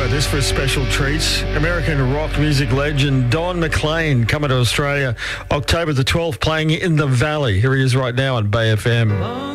about this for a special treat. American rock music legend Don McLean coming to Australia October the 12th, playing in the Valley. Here he is right now on Bay FM.